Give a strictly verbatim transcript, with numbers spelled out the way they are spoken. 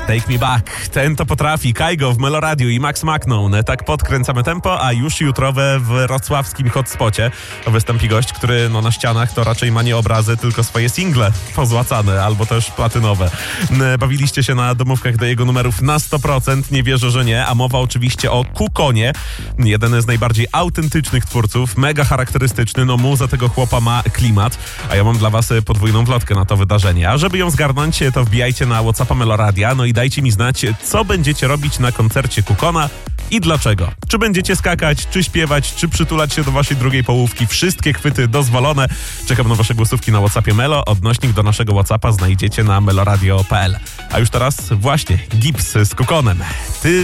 Take me back. Ten to potrafi. Kaigo w Meloradiu i Max Macnon. Tak podkręcamy tempo, a już jutrowe w wrocławskim hotspocie wystąpi gość, który no, na ścianach to raczej ma nie obrazy, tylko swoje single pozłacane albo też platynowe. Bawiliście się na domówkach do jego numerów na sto procent. Nie wierzę, że nie. A mowa oczywiście o Kukonie. Jeden z najbardziej autentycznych twórców. Mega charakterystyczny. No muza tego chłopa ma klimat. A ja mam dla was podwójną wlotkę na to wydarzenie. A żeby ją zgarnąć, to wbijajcie na WhatsAppa Meloradia. No i dajcie mi znać, co będziecie robić na koncercie Kukona i dlaczego. Czy będziecie skakać, czy śpiewać, czy przytulać się do waszej drugiej połówki. Wszystkie chwyty dozwolone. Czekam na wasze głosówki na WhatsAppie Melo. Odnośnik do naszego WhatsAppa znajdziecie na meloradio kropka p l. A już teraz właśnie Gips z Kukonem. Ty